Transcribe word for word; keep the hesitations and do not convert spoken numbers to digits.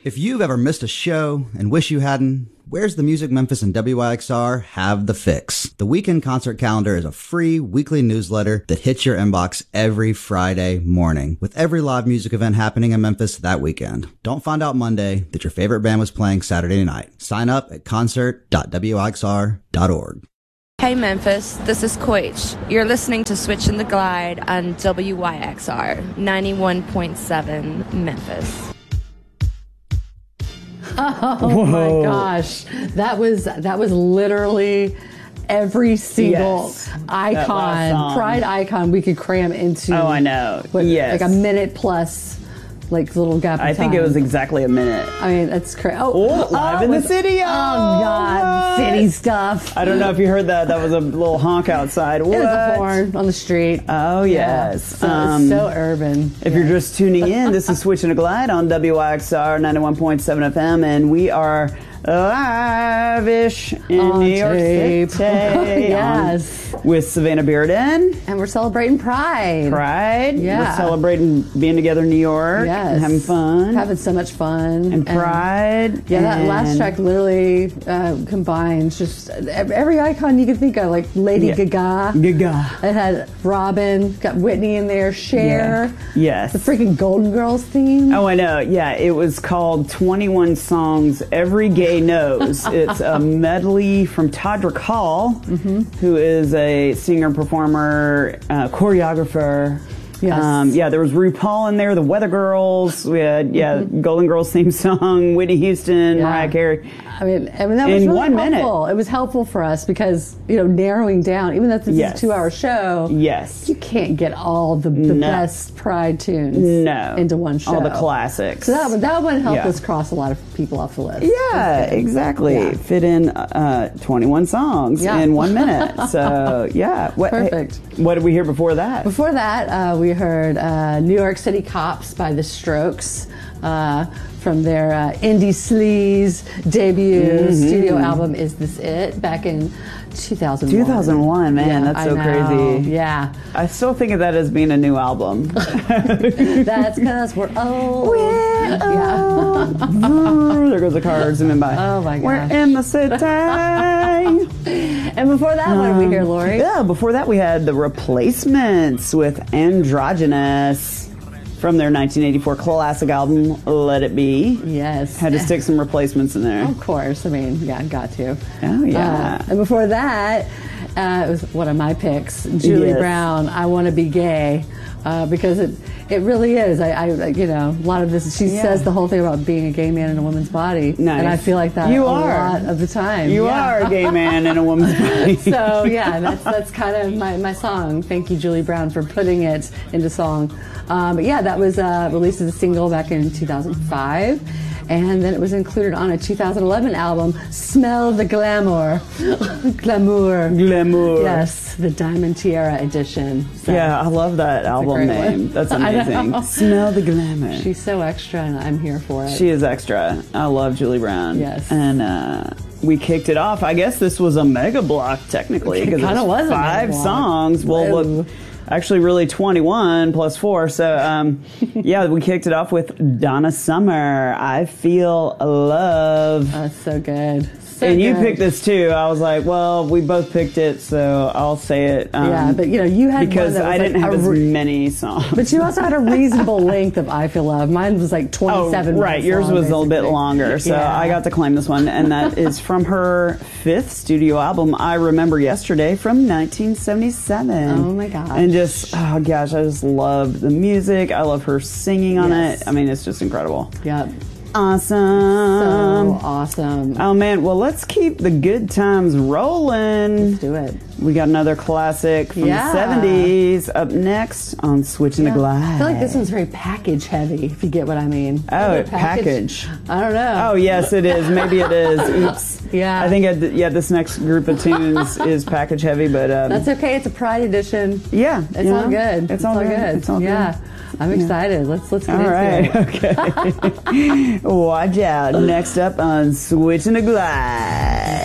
If you've ever missed a show and wish you hadn't, Where's the Music Memphis and W Y X R have the fix. The Weekend Concert Calendar is a free weekly newsletter that hits your inbox every Friday morning, with every live music event happening in Memphis that weekend. Don't find out Monday that your favorite band was playing Saturday night. Sign up at concert dot w y x r dot org. Hey Memphis, this is Coach. You're listening to Switch in the Glide on W Y X R ninety-one point seven Memphis. Oh Whoa. my gosh, that was that was literally every single Yes. icon, Pride icon we could cram into. Oh, I know. What, Yes. like a minute plus, like little gap. Of I think time. it was exactly a minute. I mean, that's crazy. Oh, Oh, live in the it's- city. Oh, God, what? city stuff. I don't know if you heard that. That was a little honk outside. What? It was a horn on the street. Oh, yes. Yeah. So, Um, it's so urban. If Yeah. you're just tuning in, this is Switch and a Glide on W Y X R ninety-one point seven F M, and we are live-ish in On New York tape. City. Yes. on- with Savannah Bearden. And we're celebrating Pride. Pride. Yeah. We're celebrating being together in New York Yes. and having fun. Having so much fun. and Pride. Yeah, that last and- track literally uh, combines just every icon you could think of, like Lady Yeah. Gaga. Gaga. It had Robin, got Whitney in there, Cher. Yes. The freaking Golden Girls theme. Oh, I know. Yeah, it was called twenty-one Songs Every Gay Knows. It's a medley from Todrick Hall, Mm-hmm. who is a singer, performer, uh, choreographer. Yes. Um, yeah, there was RuPaul in there, the Weather Girls. We had, yeah, Golden Girls theme song, Whitney Houston, Yeah. Mariah Carey. I mean, I mean that was In really one minute. helpful. It was helpful for us because, you know, narrowing down, even though this Yes. is a two-hour show, Yes. you can't get all the, the No. best Pride tunes No. into one show. All the classics. So that one, that one helped Yeah. us cross a lot of people off the list. Yeah, exactly. Yeah. Fit in uh, twenty-one songs Yeah. in one minute. So, yeah. What, Perfect. What did we hear before that? Before that, uh, we heard uh, New York City Cops by The Strokes uh, from their uh, Indie Sleaze debut Mm-hmm. studio album, Is This It? Back in two thousand one. two thousand one, man, that's I so know. crazy. Yeah. I still think of that as being a new album. That's because we're old. We're Yeah. there goes the car zooming by. Oh, my We're gosh. in the city. And before that, what did we hear, Lori? Yeah, before that we had the Replacements with Androgynous from their nineteen eighty-four classic album, Let It Be. Yes. Had to stick some replacements in there. Of course. I mean, yeah, got to. Oh, yeah. Uh, and before that, uh, it was one of my picks, Julie Yes. Brown, I Want to Be Gay, uh, because it it really is. I, I, you know, a lot of this, she Yeah. says the whole thing about being a gay man in a woman's body. Nice. And I feel like that You a are. lot of the time. You Yeah. are a gay man in a woman's body. So, yeah, that's that's kind of my, my song. Thank you, Julie Brown, for putting it into song. Um, but yeah, that was uh, released as a single back in two thousand five. And then it was included on a two thousand eleven album, Smell the Glamour. Glamour. Glamour. Yes, the Diamond Tiara edition. So Yeah, I love that album great name. one. That's I amazing. know. Smell the glamour. She's so extra, and I'm here for it. She is extra. I love Julie Brown. Yes. And uh, we kicked it off. I guess this was a mega block technically It because kinda it's was a mega five block. songs. Well, Whoa. look, actually, really twenty-one plus four. So um, yeah, we kicked it off with Donna Summer. I Feel Love. That's so good. So and you good. picked this too. I was like, well, we both picked it, so I'll say it. Um, Yeah, but you know, you had one because that was I like didn't have a as re- many songs. But you also had a reasonable length of I Feel Love. Mine was like twenty-seven Oh, right. minutes Yours long, was a little bit basically. longer, so Yeah. I got to claim this one, and that is from her fifth studio album, I Remember Yesterday, from nineteen seventy-seven. Oh, my gosh. And just, oh gosh, I just love the music. I love her singing on Yes. it. I mean, it's just incredible. Yep. Awesome. So awesome. Oh man, well, let's keep the good times rolling. Let's do it. We got another classic from Yeah. the seventies up next on Switching Yeah. the Glide. I feel like this one's very package heavy, if you get what I mean. Oh, Is it package. I don't know. Oh, yes, it is. Maybe it is. Oops. Yeah. I think, I'd, yeah, this next group of tunes is package heavy, but. Um, That's okay. It's a Pride edition. Yeah. It's you all know, good. It's, all good. It's all yeah. good. I'm excited. Let's let's get All right. into it. Okay. Watch out. Next up on Switching the Glide.